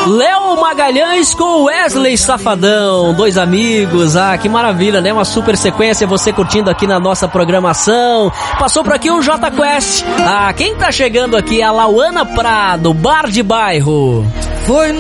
Léo Magalhães com Wesley Safadão, dois amigos. Ah, que maravilha, né? Uma super sequência, você curtindo aqui na nossa programação. Passou por aqui o J Quest. Ah, quem tá chegando aqui é a Lauana Prado, Bar de Bairro. Foi